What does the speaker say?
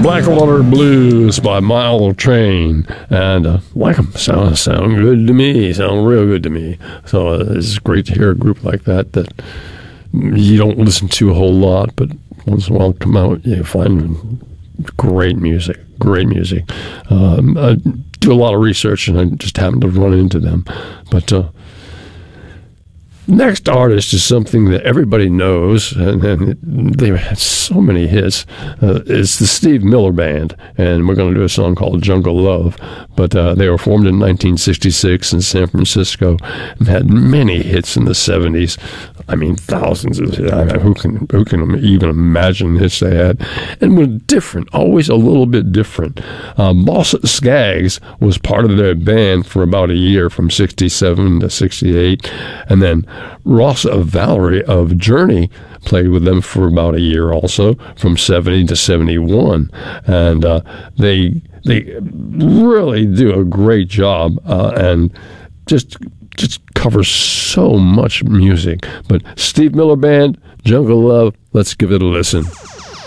Blackwater Blues by Mile Train, and like them, sound good to me, sound real good to me. So it's great to hear a group like that you don't listen to a whole lot, but once in a while come out, you find great music. I do a lot of research, and I just happen to run into them. But next artist is something that everybody knows, and they've had so many hits. It's the Steve Miller Band, and we're going to do a song called Jungle Love. But they were formed in 1966 in San Francisco and had many hits in the 70s. I mean, thousands of hits. Who can even imagine the hits they had? And were different, always a little bit different. Boss Skaggs was part of their band for about a year, from 67 to 68, and then Ross Valerie of Journey played with them for about a year also, from 70 to 71. And they really do a great job and just cover so much music. But Steve Miller Band, Jungle Love, let's give it a listen.